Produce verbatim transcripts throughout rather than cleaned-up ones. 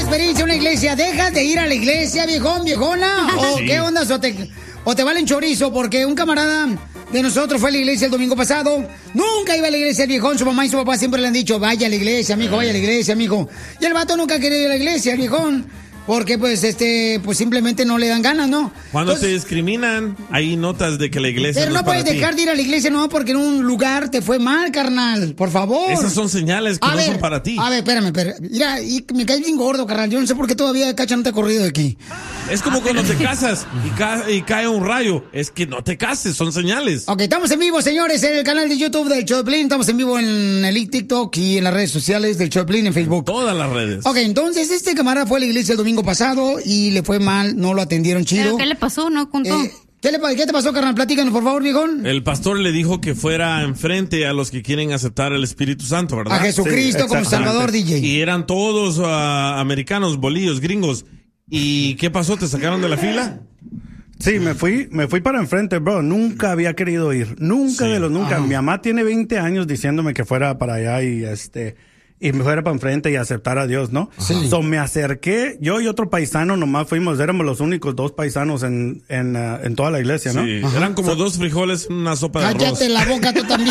experiencia en una iglesia, ¿dejas de ir a la iglesia, viejón, viejona? ¿O sí. qué onda? ¿O te, o te valen chorizo? Porque un camarada de nosotros fue a la iglesia el domingo pasado. Nunca iba a la iglesia el viejón. Su mamá y su papá siempre le han dicho, vaya a la iglesia, mijo, vaya a la iglesia, mijo. Y el vato nunca quería ir a la iglesia, el viejón. Porque, pues, este, pues simplemente no le dan ganas, ¿no? Cuando Entonces, te discriminan, hay notas de que la iglesia pero no, no puedes para dejar ti. de ir a la iglesia, no, porque en un lugar te fue mal, carnal. Por favor. Esas son señales que a no ver, son para ti. A ver, espérame, espérame. Mira, y me caes bien gordo, carnal. Yo no sé por qué todavía Cacha no te ha corrido de aquí. Es como cuando te casas y, ca y cae un rayo. Es que no te cases, son señales. Ok, estamos en vivo, señores, en el canal de YouTube del Show de Piolín. Estamos en vivo en el TikTok y en las redes sociales del Show de Piolín en Facebook. Todas las redes. Ok, entonces este camarada fue a la iglesia el domingo pasado y le fue mal, no lo atendieron chido. ¿Pero qué le pasó? ¿No contó? Eh, ¿qué, le, ¿Qué te pasó, carnal? Platícanos, por favor, viejón. El pastor le dijo que fuera enfrente a los que quieren aceptar el Espíritu Santo, ¿verdad? A Jesucristo sí, como Salvador, D J. Y eran todos uh, americanos, bolillos, gringos. ¿Y qué pasó? ¿Te sacaron de la fila? Sí, me fui, me fui para enfrente, bro. Nunca había querido ir. Nunca sí. de los nunca. Ajá. Mi mamá tiene veinte años diciéndome que fuera para allá y este... y me fuera para enfrente y aceptar a Dios, ¿no? Sí. So, me acerqué, yo y otro paisano nomás fuimos, éramos los únicos dos paisanos en, en, uh, en toda la iglesia, ¿no? Sí. Eran como so, dos frijoles en una sopa de arroz. Cállate la boca tú también.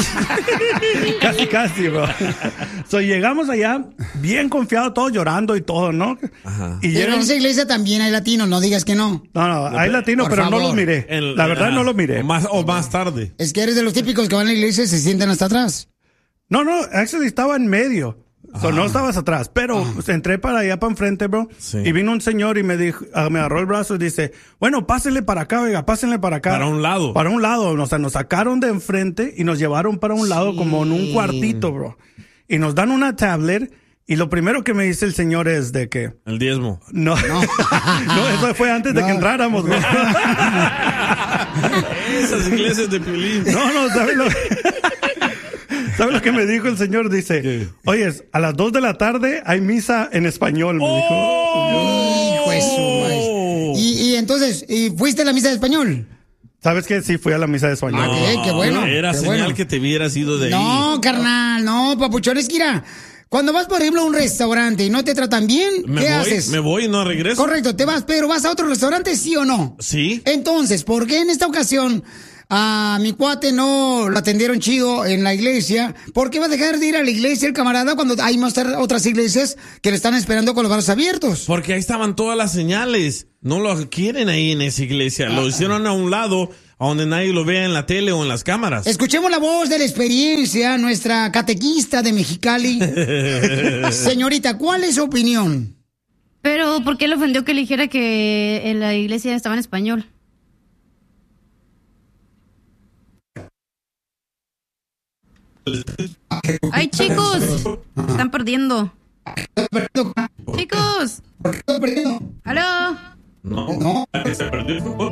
Casi, casi, bro. So, llegamos allá bien confiados, todos llorando y todo, ¿no? Ajá. Y pero llegan... en esa iglesia también hay latinos, no digas que no. No, no, hay latinos, pero favor. no los miré. El, la verdad, uh, no los miré. O más, o más tarde. Es que eres de los típicos que van a la iglesia y se sientan hasta atrás. No, no, actually estaba en medio. So, no estabas atrás, pero ah. pues, entré para allá para enfrente, bro. Sí. Y vino un señor y me dijo, uh, me agarró el brazo y dice, bueno, pásenle para acá, oiga, pásenle para acá. Para un lado. Para un lado. O sea, nos sacaron de enfrente y nos llevaron para un sí. lado como en un cuartito, bro. Y nos dan una tablet y lo primero que me dice el señor es de que... El diezmo. No, no, no eso fue antes no. de que entráramos, bro. Esas iglesias de Piolín. No, no, ¿sabes lo ¿Sabes lo que me dijo el señor? Dice, ¿qué? Oye, a las dos de la tarde hay misa en español, me oh, dijo. Hijo de su madre. Y, y entonces, ¿y fuiste a la misa de español? ¿Sabes qué? Sí, fui a la misa de español. Ah, qué, qué bueno. Era qué señal bueno. que te hubieras ido de no, ahí. No, carnal, no, papuchón, es que mira, cuando vas, por ejemplo, a un restaurante y no te tratan bien, me ¿qué voy, haces? Me voy y no regreso. Correcto, te vas, pero ¿vas a otro restaurante, sí o no? Sí. Entonces, ¿por qué en esta ocasión a mi cuate no lo atendieron chido en la iglesia? ¿Por qué va a dejar de ir a la iglesia el camarada cuando hay más otras iglesias que le están esperando con los brazos abiertos? Porque ahí estaban todas las señales. No lo quieren ahí en esa iglesia. Lo hicieron a un lado, a donde nadie lo vea en la tele o en las cámaras. Escuchemos la voz de la experiencia, nuestra catequista de Mexicali. Señorita, ¿cuál es su opinión? Pero, ¿por qué le ofendió que le dijera que en la iglesia estaba en español? Ay, chicos, están perdiendo. Chicos. ¿Por qué están perdiendo? ¿Aló? No, no. ¿Se perdió el fútbol?